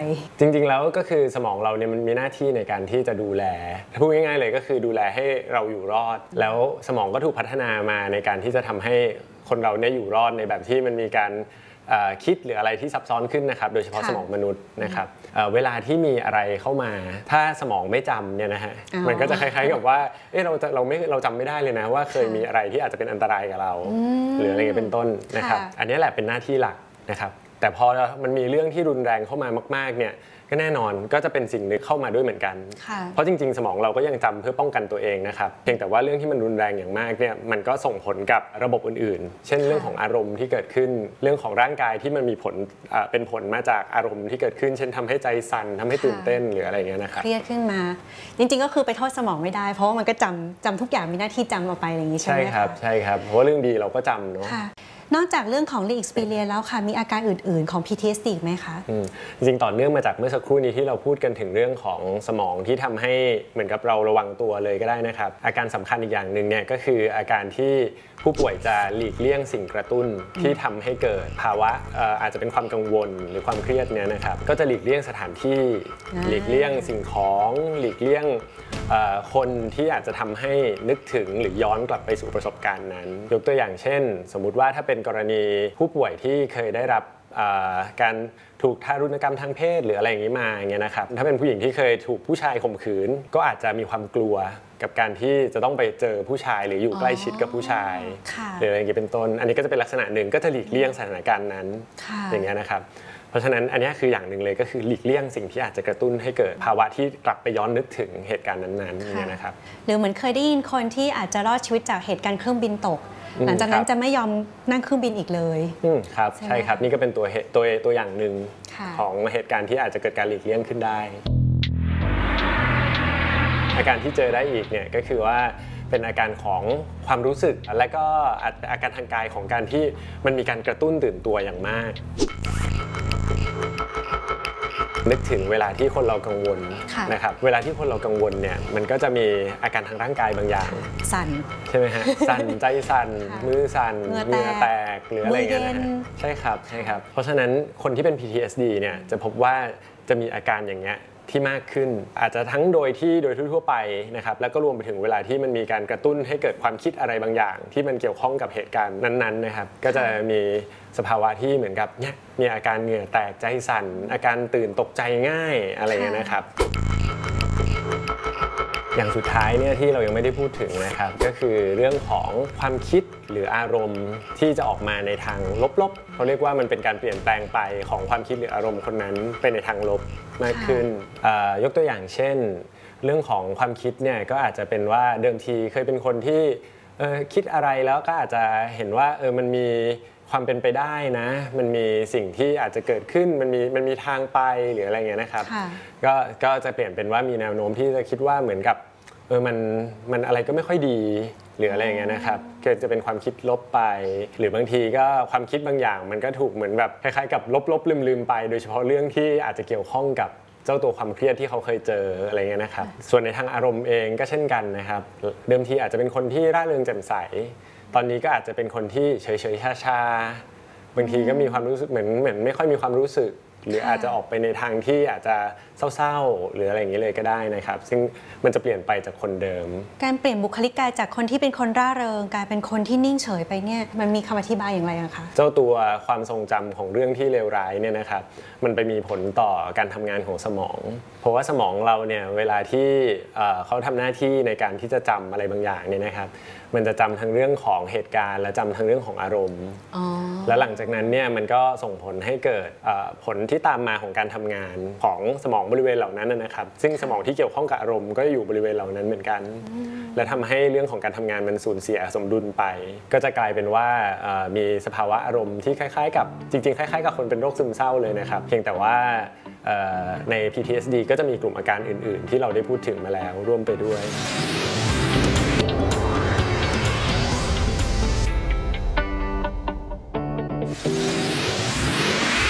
จริงๆแล้วก็คือสมองเราเนี่ยมันมีหน้าที่ในการที่จะดูแลพูดง่ายๆเลยก็คือดูแลให้เราอยู่รอดแล้วสมองก็ถูกพัฒนามาในการที่จะทำให้คนเราเนี่ยอยู่รอดในแบบที่มันมีการคิดหรืออะไรที่ซับซ้อนขึ้นนะครับโดยเฉพาะสมองมนุษย์นะครับเวลาที่มีอะไรเข้ามาถ้าสมองไม่จำเนี่ยนะฮะมันก็จะคล้ายๆกับว่าเราจำไม่ได้เลยนะว่าเคยมีอะไรที่อาจจะเป็นอันตรายกับเราหรืออะไรเงี้ยเป็นต้นนะครับอันนี้แหละเป็นหน้าที่หลักนะครับแต่พอมันมีเรื่องที่รุนแรงเข้ามามากๆเนี่ยก็แน่นอนก็จะเป็นสิ่งนึงเข้ามาด้วยเหมือนกันเพราะจริงๆสมองเราก็ยังจำเพื่อป้องกันตัวเองนะครับเพียงแต่ว่าเรื่องที่มันรุนแรงอย่างมากเนี่ยมันก็ส่งผลกับระบบอื่นๆเช่นเรื่องของอารมณ์ที่เกิดขึ้นเรื่องของร่างกายที่มันมีผลเป็นผลมาจากอารมณ์ที่เกิดขึ้นเช่นทำให้ใจสั่นทำให้ตื่นเต้นหรืออะไรเงี้ยนะครับเครียดขึ้นมาจริงๆก็คือไปโทษสมองไม่ได้เพราะว่ามันก็จำทุกอย่างมีหน้าที่จำเอาไปอะไรอย่างนี้ใช่ไหมใช่ครับใช่ครับเพราะว่าเรื่องดีเราก็จำเนาะนอกจากเรื่องของ re-experience แล้วค่ะมีอาการอื่นๆของ PTSD ไหมคะจริงๆต่อเนื่องมาจากเมื่อสักครู่นี้ที่เราพูดกันถึงเรื่องของสมองที่ทำให้เหมือนกับเราระวังตัวเลยก็ได้นะครับอาการสำคัญอีกอย่างหนึ่งเนี่ยก็คืออาการที่ผู้ป่วยจะหลีกเลี่ยงสิ่งกระตุ้นที่ทำให้เกิดภาวะอาจจะเป็นความกังวลหรือความเครียดเนี่ยนะครับก็จะหลีกเลี่ยงสถานที่หลีกเลี่ยงสิ่งของหลีกเลี่ยงคนที่อาจจะทำให้นึกถึงหรือย้อนกลับไปสู่ประสบการณ์นั้นยกตัวอย่างเช่นสมมุติว่าถ้าเป็นกรณีผู้ป่วยที่เคยได้รับการถูกทารุณกรรมทางเพศหรืออะไรอย่างนี้มาอย่างเงี้ยนะครับถ้าเป็นผู้หญิงที่เคยถูกผู้ชายข่มขืนก็อาจจะมีความกลัวกับการที่จะต้องไปเจอผู้ชายหรืออยู่ใกล้ชิดกับผู้ชายหรืออะไรอย่างนี้เป็นต้นอันนี้ก็จะเป็นลักษณะหนึ่งก็จะหลีกเลี่ยงสถานการณ์นั้นอย่างเงี้ยนะครับเพราะฉะนั้นอันนี้คืออย่างหนึ่งเลยก็คือหลีกเลี่ยงสิ่งที่อาจจะกระตุ้นให้เกิดภาวะที่กลับไปย้อนนึกถึงเหตุการณ์นั้นๆเนี่ยนะครับหรือเหมือนเคยได้ยินคนที่อาจจะรอดชีวิตจากเหตุการณ์เครื่องบินตกหลังจากนั้นจะไม่ยอมนั่งเครื่องบินอีกเลยครับใช่ครับนี่ก็เป็นตัวอย่างหนึ่งของเหตุการณ์ที่อาจจะเกิดการหลีกเลี่ยงขึ้นได้อาการที่เจอได้อีกเนี่ยก็คือว่าเป็นอาการของความรู้สึกและก็อาการทางกายของการที่มันมีการกระตุ้นตื่นตัวอย่างมากนึกถึงเวลาที่คนเรากังวลนะครับเวลาที่คนเรากังวลเนี่ยมันก็จะมีอาการทางร่างกายบางอย่างสั่นใช่ไหมฮะสั่นใจสั่นมือสั่นเหงื่อแตกหรืออะไรเงี้ยนะใช่ครับใช่ครับเพราะฉะนั้นคนที่เป็น PTSD เนี่ยจะพบว่าจะมีอาการอย่างเงี้ยที่มากขึ้นอาจจะทั้งโดยทั่วไปนะครับแล้วก็รวมไปถึงเวลาที่มันมีการกระตุ้นให้เกิดความคิดอะไรบางอย่างที่มันเกี่ยวข้องกับเหตุการณ์นั้นๆนะครับก็จะมีสภาวะที่เหมือนกับเนี่ยมีอาการเหงื่อแตกใจสั่นอาการตื่นตกใจง่ายอะไรอย่างเงี้ยนะครับอย่างสุดท้ายเนี่ยที่เรายังไม่ได้พูดถึงนะครับก็คือเรื่องของความคิดหรืออารมณ์ที่จะออกมาในทางลบๆเขาเรียกว่ามันเป็นการเปลี่ยนแปลงไปของความคิดหรืออารมณ์คนนั้นไปในทางลบมากขึ้นยกตัวอย่างเช่นเรื่องของความคิดเนี่ยก็อาจจะเป็นว่าเดิมทีเคยเป็นคนที่คิดอะไรแล้วก็อาจจะเห็นว่ามันมีความเป็นไปได้นะมันมีสิ่งที่อาจจะเกิดขึ้นมันมีทางไปหรืออะไรเงี้ยนะครับก็จะเปลี่ยนเป็นว่ามีแนวโน้มที่จะคิดว่าเหมือนกับมันอะไรก็ไม่ค่อยดีหรืออะไรอย่างเงี้ยนะครับก็จะเป็นความคิดลบไปหรือบางทีก็ความคิดบางอย่างมันก็ถูกเหมือนแบบคล้ายๆกับลบๆลืมๆไปโดยเฉพาะเรื่องที่อาจจะเกี่ยวข้องกับเจ้าตัวความเครียดที่เขาเคยเจออะไรเงี้ยนะครับส่วนในทางอารมณ์เองก็เช่นกันนะครับเดิมทีอาจจะเป็นคนที่ร่าเริงแจ่มใสตอนนี้ก็อาจจะเป็นคนที่เฉยๆชาๆบางทีก็มีความรู้สึกเหมือนไม่ค่อยมีความรู้สึกหรืออาจจะออกไปในทางที่อาจจะเศร้าๆหรืออะไรอย่างนี้เลยก็ได้นะครับซึ่งมันจะเปลี่ยนไปจากคนเดิมการเปลี่ยนบุคลิกกายจากคนที่เป็นคนร่าเริงกลายเป็นคนที่นิ่งเฉยไปเนี่ยมันมีคำอธิบายอย่างไรคะเจ้าตัวความทรงจำของเรื่องที่เลวร้ายเนี่ยนะครับมันไปมีผลต่อการทำงานของสมองเพราะว่าสมองเราเนี่ยเวลาที่เขาทำหน้าที่ในการที่จะจำอะไรบางอย่างเนี่ยนะครับมันจะจำทั้งเรื่องของเหตุการณ์และจำทั้งเรื่องของอารมณ์แล้วหลังจากนั้นเนี่ยมันก็ส่งผลให้เกิดผลที่ตามมาของการทำงานของสมองบริเวณเหล่านั้นนะครับซึ่งสมองที่เกี่ยวข้องกับอารมณ์ก็อยู่บริเวณเหล่านั้นเหมือนกันและทำให้เรื่องของการทำงานมันสูญเสียสมดุลไปก็จะกลายเป็นว่ามีสภาวะอารมณ์ที่คล้ายๆกับจริงๆคล้ายๆกับคนเป็นโรคซึมเศร้าเลยนะครับเพียงแต่ว่าใน PTSD ก็จะมีกลุ่มอาการอื่นๆที่เราได้พูดถึงมาแล้วร่วมไปด้วยอาการต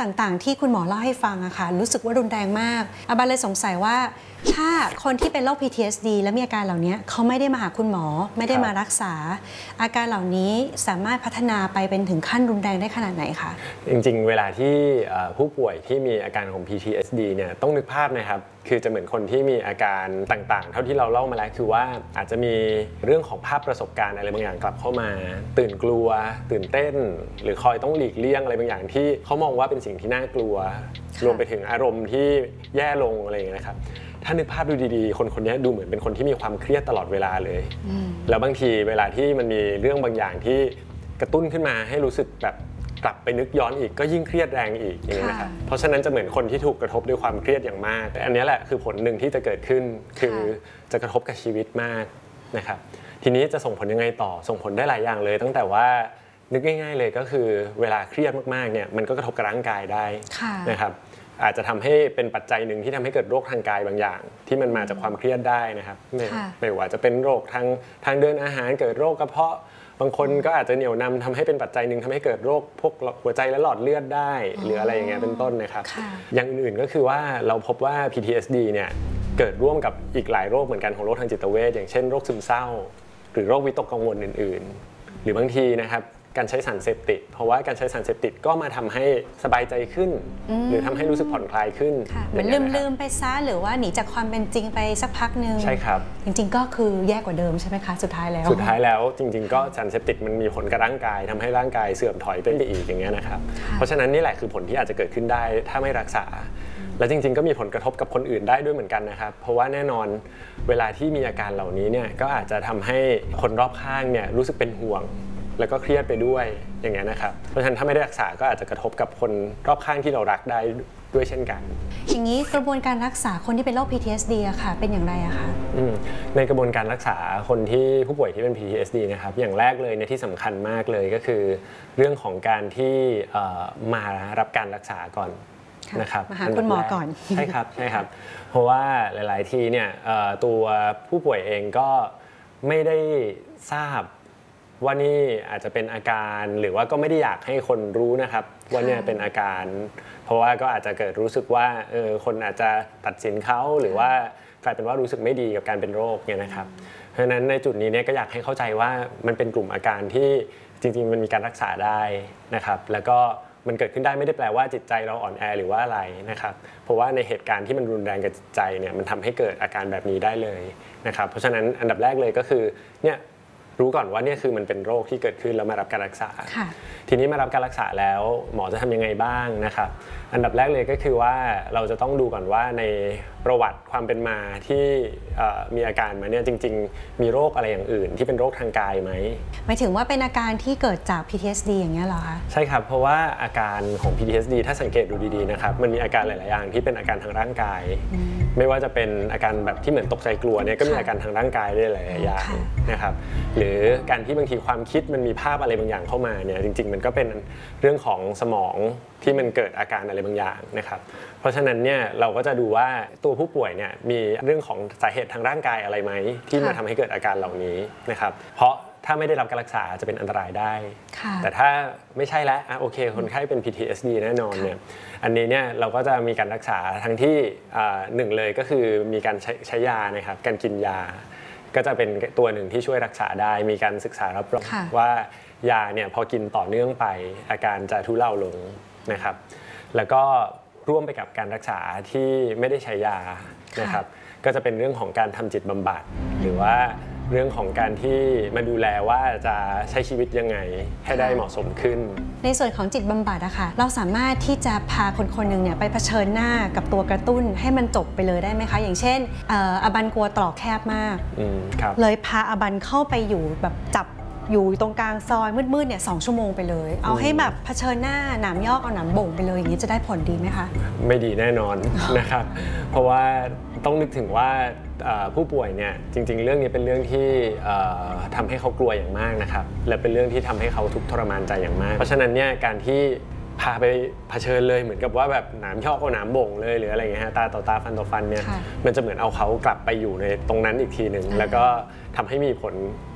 ต่างๆ ที่คุณหมอเล่าให้ฟังอะค่ะรู้สึกว่ารุนแรงมากอาบาเลยสงสัยว่าถ้าคนที่เป็นโรค PTSD และมีอาการเหล่านี้เขาไม่ได้มาหาคุณหมอไม่ได้มารักษาอาการเหล่านี้สามารถพัฒนาไปเป็นถึงขั้นรุนแรงได้ขนาดไหนคะจริงๆเวลาที่ผู้ป่วยที่มีอาการของ PTSD เนี่ยต้องนึกภาพนะครับคือจะเหมือนคนที่มีอาการต่างๆเท่าที่เราเล่ามาแล้วคือว่าอาจจะมีเรื่องของภาพประสบการณ์อะไรบางอย่างกลับเข้ามาตื่นกลัวตื่นเต้นหรือคอยต้องหลีกเลี่ยงอะไรบางอย่างที่เขามองว่าเป็นสิ่งที่น่ากลัวรวมไปถึงอารมณ์ที่แย่ลงอะไรอย่างเงี้ยนะครับถ้านึกภาพดูดีๆคนนี้ดูเหมือนเป็นคนที่มีความเครียดตลอดเวลาเลยแล้วบางทีเวลาที่มันมีเรื่องบางอย่างที่กระตุ้นขึ้นมาให้รู้สึกแบบกลับไปนึกย้อนอีกก็ยิ่งเครียดแรงอีกอย่างนี้นะครับเพราะฉะนั้นจะเหมือนคนที่ถูกกระทบด้วยความเครียดอย่างมากแต่อันนี้แหละคือผลหนึ่งที่จะเกิดขึ้นคือจะกระทบกับชีวิตมากนะครับทีนี้จะส่งผลยังไงต่อส่งผลได้หลายอย่างเลยตั้งแต่ว่านึกง่ายๆเลยก็คือเวลาเครียดมากๆเนี่ยมันก็กระทบกับร่างกายได้นะครับอาจจะทำให้เป็นปัจจัยหนึ่งที่ทำให้เกิดโรคทางกายบางอย่างที่มันมาจากความเครียดได้นะครับไม่ว่าจะเป็นโรคทางเดินอาหารเกิดโรคกระเพาะบางคนก็อาจจะเหนี่ยวนำทำให้เป็นปัจจัยหนึ่งทำให้เกิดโรคพวกหัวใจและหลอดเลือดได้หรืออะไรอย่างเงี้ยเป็นต้นนะครับอย่างอื่นๆก็คือว่าเราพบว่า PTSD เนี่ยเกิดร่วมกับอีกหลายโรคเหมือนกันของโรคทางจิตเวชอย่างเช่นโรคซึมเศร้าหรือโรควิตกกังวลอื่นๆหรือบางทีนะครับการใช้สารเสพติดเพราะว่าการใช้สารเสพติดก็มาทำให้สบายใจขึ้นหรือทำให้รู้สึกผ่อนคลายขึ้นเหมือนลืมไปซะหรือว่าหนีจากความเป็นจริงไปสักพักนึงใช่ครับจริงๆก็คือแย่กว่าเดิมใช่ไหมคะสุดท้ายแล้วจริงๆก็สารเสพติดมันมีผลกับร่างกายทำให้ร่างกายเสื่อมถอยไปอีกอย่างเงี้ยนะครับเพราะฉะนั้นนี่แหละคือผลที่อาจจะเกิดขึ้นได้ถ้าไม่รักษาและจริงๆก็มีผลกระทบกับคนอื่นได้ด้วยเหมือนกันนะครับเพราะว่าแน่นอนเวลาที่มีอาการเหล่านี้เนี่ยก็อาจจะทำให้คนรอบข้างเนี่ยรู้สึกเป็นห่วงแล้วก็เครียดไปด้วยอย่างเงี้ยนะครับเพราะฉะนั้นถ้าไม่ได้รักษาก็อาจจะกระทบกับคนรอบข้างที่เรารักได้ด้วยเช่นกันอย่างนี้กระบวนการรักษาคนที่เป็นโรค PTSD อะค่ะเป็นอย่างไรอะคะในกระบวนการรักษาคนที่ผู้ป่วยที่เป็น PTSD นะครับอย่างแรกเลยเนี่ยที่สำคัญมากเลยก็คือเรื่องของการที่มารับการรักษาก่อนนะครับมาหาคุณหมอก่อนใช่ครับเพราะว่าหลายๆทีเนี่ยตัวผู้ป่วยเองก็ไม่ได้ทราบว่านี่อาจจะเป็นอาการหรือว่าก็ไม่ได้อยากให้คนรู้นะครับว่าเนี่ยเป็นอาการเพราะว่าก็อาจจะเกิดรู้สึกว่าคนอาจจะตัดสินเขาหรือว่ากลายเป็นว่ารู้สึกไม่ดีกับการเป็นโรคเนี่ยนะครับเพราะฉะนั้นในจุดนี้เนี่ยก็อยากให้เข้าใจว่ามันเป็นกลุ่มอาการที่จริงๆมันมีการรักษาได้นะครับแล้วก็มันเกิดขึ้นได้ไม่ได้แปลว่าจิตใจเราอ่อนแอหรือว่าอะไรนะครับเพราะว่าในเหตุการณ์ที่มันรุนแรงกับจิตใจเนี่ยมันทำให้เกิดอาการแบบนี้ได้เลยนะครับเพราะฉะนั้นอันดับแรกเลยก็คือเนี่ยรู้ก่อนว่านี่คือมันเป็นโรคที่เกิดขึ้นแล้วมารับการรักษาทีนี้มารับการรักษาแล้วหมอจะทำยังไงบ้างนะครับอันดับแรกเลยก็คือว่าเราจะต้องดูก่อนว่าในประวัติความเป็นมาที่มีอาการมาเนี่ยจริงๆมีโรคอะไรอย่างอื่นที่เป็นโรคทางกายไหมหมายถึงว่าเป็นอาการที่เกิดจาก PTSD อย่างเงี้ยเหรอคะใช่ครับเพราะว่าอาการของ PTSD ถ้าสังเกตดูดีๆนะครับมันมีอาการหลายๆอย่างที่เป็นอาการทางร่างกายไม่ว่าจะเป็นอาการแบบที่เหมือนตกใจกลัวเนี่ยก็มีอาการทางร่างกายได้หลายๆอย่างนะครับหรือการที่บางทีความคิดมันมีภาพอะไรบางอย่างเข้ามาเนี่ยจริงๆมันก็เป็นเรื่องของสมองที่มันเกิดอาการอะไรบางอย่างนะครับเพราะฉะนั้นเนี่ยเราก็จะดูว่าตัวผู้ป่วยเนี่ยมีเรื่องของสาเหตุทางร่างกายอะไรไหมที่มาทำให้เกิดอาการเหล่านี้นะครับเพราะถ้าไม่ได้รับการรักษาจะเป็นอันตรายได้แต่ถ้าไม่ใช่แล้วโอเคคนไข้เป็น PTSD แน่นอนเนี่ยอันนี้เนี่ยเราก็จะมีการรักษาทั้งที่หนึ่งเลยก็คือมีการใช้ยานะครับการกินยาก็จะเป็นตัวหนึ่งที่ช่วยรักษาได้มีการศึกษารับรองว่ายาเนี่ยพอกินต่อเนื่องไปอาการจะทุเลาลงนะครับแล้วก็ร่วมไปกับการรักษาที่ไม่ได้ใช้ยานะครับก็จะเป็นเรื่องของการทำจิตบำบัดหรือว่าเรื่องของการที่มาดูแลว่าจะใช้ชีวิตยังไงให้ได้เหมาะสมขึ้นในส่วนของจิตบำบัดอะค่ะเราสามารถที่จะพาคนคนหนึ่งเนี่ยไปเผชิญหน้ากับตัวกระตุ้นให้มันจบไปเลยได้ไหมคะอย่างเช่นอบันกลัวตรอกแคบมากเลยพาอบันเข้าไปอยู่แบบจับอยู่ตรงกลางซอยมืดๆเนี่ย2 ชั่วโมงไปเลยเอาให้แบบเผชิญหน้าหนามยอกเอาหนามบ่งไปเลยอย่างนี้จะได้ผลดีไหมคะไม่ดีแน่นอนนะครับเพราะว่าต้องนึกถึงว่าผู้ป่วยเนี่ยจริงๆเรื่องนี้เป็นเรื่องที่ทำให้เขากลัวอย่างมากนะครับและเป็นเรื่องที่ทำให้เขาทุกข์ทรมานใจอย่างมากเพราะฉะนั้นเนี่ยการที่พาไปเผชิญเลยเหมือนกับว่าแบบหนามยอกเอาหนามบ่งเลยหรืออะไรเงี้ยฮะตาต่อตาฟันต่อฟันเนี่ยมันจะเหมือนเอาเขากลับไปอยู่ในตรงนั้นอีกทีหนึ่งแล้วก็ทำให้มีผล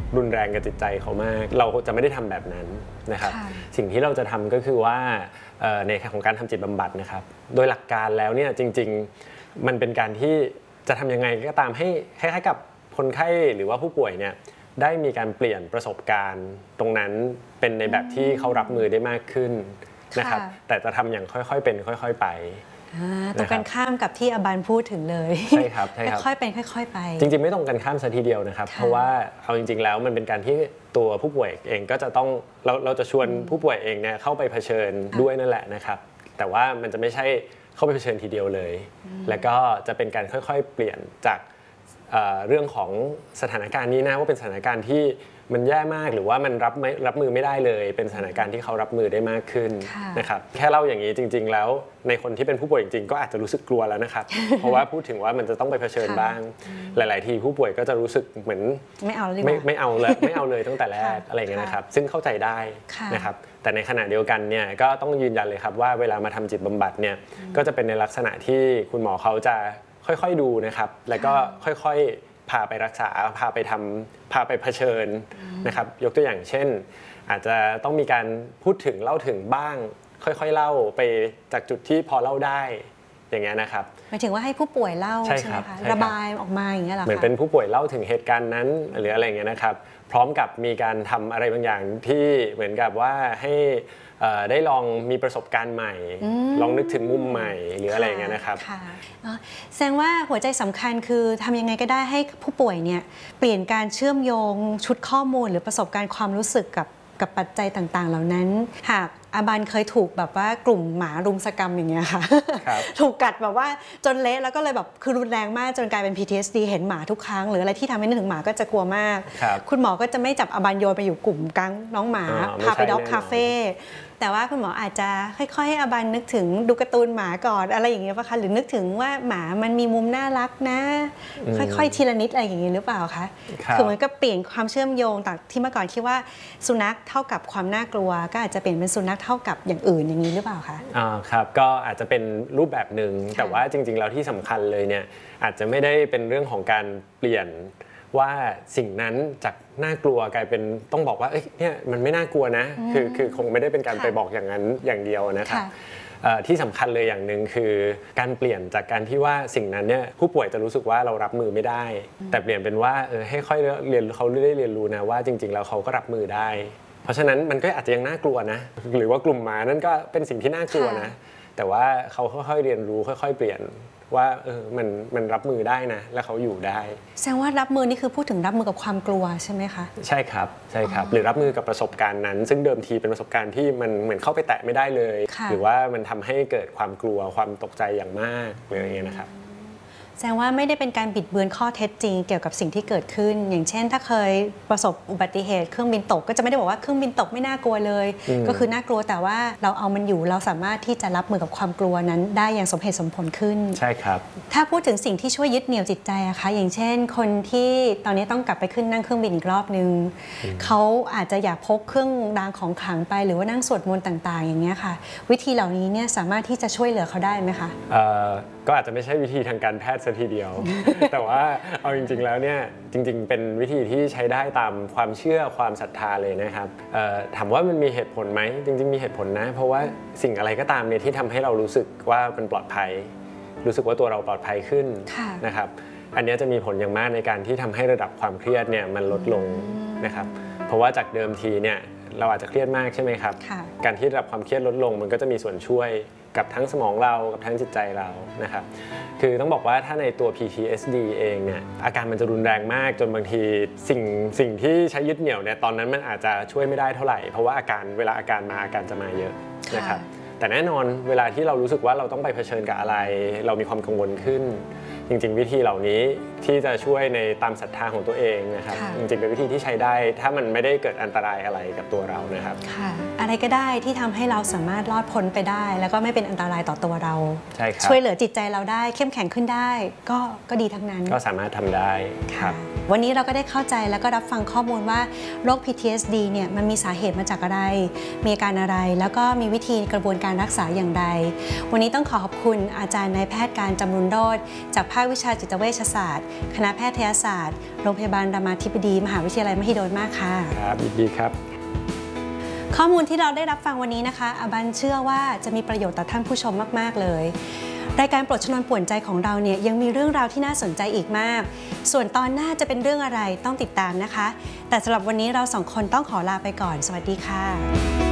รุนแรงกับจิตใจเขามากเราจะไม่ได้ทำแบบนั้นนะครับสิ่งที่เราจะทำก็คือว่าในของการทำจิตบำบัดนะครับโดยหลักการแล้วเนี่ยจริงๆมันเป็นการที่จะทำยังไงก็ตามให้คล้ายๆกับคนไข้หรือว่าผู้ป่วยเนี่ยได้มีการเปลี่ยนประสบการณ์ตรงนั้นเป็นในแบบที่เขารับมือได้มากขึ้นนะครับแต่จะทำอย่างค่อยๆเป็นค่อยๆไปตรงกันข้ามกับที่อบันพูดถึงเลยใช่ครับค่อยๆเป็นค่อยๆไปจริงๆไม่ตรงกันข้ามซะทีเดียวนะครับเพราะว่าเอาจริงๆแล้วมันเป็นการที่ตัวผู้ป่วยเองก็จะต้องเราจะชวนผู้ป่วยเองเนี่ยเข้าไปเผชิญด้วยนั่นแหละนะครับแต่ว่ามันจะไม่ใช่เข้าไปเผชิญทีเดียวเลยแล้วก็จะเป็นการค่อยๆเปลี่ยนจากเรื่องของสถานการณ์นี้นะว่าเป็นสถานการณ์ที่มันแย่มากหรือว่ามันรับมือไม่ได้เลยเป็นสถานการณ์ที่เขารับมือได้มากขึ้นนะครับแค่เล่าอย่างนี้จริงๆแล้วในคนที่เป็นผู้ป่วยจริงๆก็อาจจะรู้สึกกลัวแล้วนะครับ เพราะว่าพูดถึงว่ามันจะต้องไปเผชิญบ้างหลายๆทีผู้ป่วยก็จะรู้สึกเหมือนไม่เอาเลยตั้งแต่แรกอะไรอย่างเงี้ยนะครับซึ่งเข้าใจได้นะครับแต่ในขณะเดียวกันเนี่ยก็ต้องยืนยันเลยครับว่าเวลามาทำจิตบำบัดเนี่ยก็จะเป็นในลักษณะที่คุณหมอเขาจะค่อยๆดูนะครับแล้วก็ค่อยๆพาไปรักษาพาไปเผชิญนะครับยกตัวอย่างเช่นอาจจะต้องมีการพูดถึงเล่าถึงบ้างค่อยๆเล่าไปจากจุดที่พอเล่าได้อย่างเงี้ยนะครับหมายถึงว่าให้ผู้ป่วยเล่าใช่ไหมคะระบายออกมาอย่างเงี้ยหรอคะเหมือนเป็นผู้ป่วยเล่าถึงเหตุการณ์นั้นหรืออะไรเงี้ยนะครับพร้อมกับมีการทำอะไรบางอย่างที่เหมือนกับว่าให้ได้ลองมีประสบการณ์ใหม่ลองนึกถึงมุมใหม่หรืออะไรเงี้ยนะครับแสดงว่าหัวใจสำคัญคือทำยังไงก็ได้ให้ผู้ป่วยเนี่ยเปลี่ยนการเชื่อมโยงชุดข้อมูลหรือประสบการณ์ความรู้สึกกับปัจจัยต่างๆเหล่านั้นหากอาบันเคยถูกแบบว่ากลุ่มหมารุมสกรรมอย่างเงี้ยค่ะ ถูกกัดแบบว่าจนเละแล้วก็เลยแบบคือรุนแรงมากจนกลายเป็น PTSD เห็นหมาทุกครั้งหรืออะไรที่ทำให้นึกถึงหมาก็จะกลัวมากคุณหมอก็จะไม่จับอาบันโยนไปอยู่กลุ่มกังน้องหมาพาไปด็อกคาเฟ่แต่ว่าคุณหมออาจจะค่อยๆให้อาบันนึกถึงดูการ์ตูนหมาก่อนอะไรอย่างเงี้ยป่ะคะหรือนึกถึงว่าหมามันมีมุมน่ารักนะค่อยๆทีละนิดอะไรอย่างเงี้ยหรือเปล่าคะคือมันก็เปลี่ยนความเชื่อมโยงจากที่เมื่อก่อนคิดว่าสุนัขเท่ากับความน่ากลัวก็อาจจะเปลี่ยนเป็นสุนัขเท่ากับอย่างอื่นอย่างนี้หรือเปล่าคะครับก็อาจจะเป็นรูปแบบหนึ่งแต่ว่าจริงๆแล้วที่สำคัญเลยเนี่ยอาจจะไม่ได้เป็นเรื่องของการเปลี่ยนว่าสิ่งนั้นจากน่ากลัวกลายเป็นต้องบอกว่าเนี่ยมันไม่น่ากลัวนะคือคงไม่ได้เป็นการไปบอกอย่างนั้นอย่างเดียวนะครับที่สำคัญเลยอย่างหนึ่งคือการเปลี่ยนจากการที่ว่าสิ่งนั้นเนี่ยผู้ป่วยจะรู้สึกว่าเรารับมือไม่ได้แต่เปลี่ยนเป็นว่าให้ค่อยเรียนเขาได้เรียนรู้นะว่าจริงๆแล้วเขาก็รับมือได้เพราะฉะนั้นมันก็อาจจะยังน่ากลัวนะหรือว่ากลุ่มหมานั่นก็เป็นสิ่งที่น่ากลัวนะแต่ว่าเขาค่อยๆเรียนรู้ค่อยๆเปลี่ยนว่ามันรับมือได้นะและเขาอยู่ได้แสดงว่ารับมือนี่คือพูดถึงรับมือกับความกลัวใช่ไหมคะใช่ครับหรือรับมือกับประสบการณ์นั้นซึ่งเดิมทีเป็นประสบการณ์ที่มันเหมือนเข้าไปแตะไม่ได้เลยหรือว่ามันทำให้เกิดความกลัวความตกใจอย่างมากหรืออะไรเงี้ยนะครับแสดงว่าไม่ได้เป็นการบิดเบือนข้อเท็จจริงเกี่ยวกับสิ่งที่เกิดขึ้นอย่างเช่นถ้าเคยประสบอุบัติเหตุเครื่องบินตกก็จะไม่ได้บอกว่าเครื่องบินตกไม่น่ากลัวเลยก็คือน่ากลัวแต่ว่าเราเอามันอยู่เราสามารถที่จะรับมือกับความกลัวนั้นได้อย่างสมเหตุสมผลขึ้นใช่ครับถ้าพูดถึงสิ่งที่ช่วยยึดเหนี่ยวจิตใจอะคะอย่างเช่นคนที่ตอนนี้ต้องกลับไปขึ้นนั่งเครื่องบินอีกรอบนึงเขาอาจจะอยากพกเครื่องรางของขลังไปหรือว่านั่งสวดมนต์ต่างๆอย่างเงี้ยค่ะวิธีเหล่านี้เนี่ยสามารถที่จะช่วยเหลือเขาได้ไหมคะก็อาจจะไม่ใช่วิธีทางการแพทย์ซะทีเดียว แต่ว่าเอาจริงๆแล้วเนี่ยจริงๆเป็นวิธีที่ใช้ได้ตามความเชื่อความศรัทธาเลยนะครับถามว่ามันมีเหตุผลไหมจริงๆมีเหตุผลนะเพราะว่าสิ่งอะไรก็ตามเนี่ยที่ทำให้เรารู้สึกว่ามันปลอดภัยรู้สึกว่าตัวเราปลอดภัยขึ้นนะครับอันนี้จะมีผลอย่างมากในการที่ทำให้ระดับความเครียดเนี่ยมันลดลงนะครับเพราะว่าจากเดิมทีเนี่ยเราอาจจะเครียดมากใช่ไหมครับการที่ระดับความเครียดลดลงมันก็จะมีส่วนช่วยกับทั้งสมองเรากับทั้งจิตใจเรานะครับคือต้องบอกว่าถ้าในตัว PTSD เองเนี่ยอาการมันจะรุนแรงมากจนบางทีสิ่งที่ใช้ยึดเหนี่ยวเนี่ยตอนนั้นมันอาจจะช่วยไม่ได้เท่าไหร่เพราะว่าเวลาอาการจะมาเยอะนะครับแต่แน่นอนเวลาที่เรารู้สึกว่าเราต้องไปเผชิญกับอะไรเรามีความกังวลขึ้นจริงๆวิธีเหล่านี้ที่จะช่วยในตามศรัทธาของตัวเองนะครับจริงๆเป็นวิธีที่ใช้ได้ถ้ามันไม่ได้เกิดอันตรายอะไรกับตัวเรานะครับอะไรก็ได้ที่ทำให้เราสามารถรอดพ้นไปได้แล้วก็ไม่เป็นอันตรายต่อตัวเราใช่ครับช่วยเหลือจิตใจเราได้เข้มแข็งขึ้นได้ก็ดีทั้งนั้นก็สามารถทำได้ครับวันนี้เราก็ได้เข้าใจแล้วก็รับฟังข้อมูลว่าโรค PTSD เนี่ยมันมีสาเหตุมาจากอะไรมีอาการอะไรแล้วก็มีวิธีกระบวนการรักษาอย่างไรวันนี้ต้องขอบคุณอาจารย์นายแพทย์การจำรุนโรจน์จากภาควิชาจิตเวชศาสตร์คณะแพทยศาสตร์โรงพยาบาลรามาธิบดีมหาวิทยาลัยมหิดลมากค่ะครับยินดีครับข้อมูลที่เราได้รับฟังวันนี้นะคะอาบันเชื่อว่าจะมีประโยชน์ต่อท่านผู้ชมมากๆเลยรายการปลดชนวนป่วนใจของเราเนี่ยยังมีเรื่องราวที่น่าสนใจอีกมากส่วนตอนหน้าจะเป็นเรื่องอะไรต้องติดตามนะคะแต่สำหรับวันนี้เราสองคนต้องขอลาไปก่อนสวัสดีค่ะ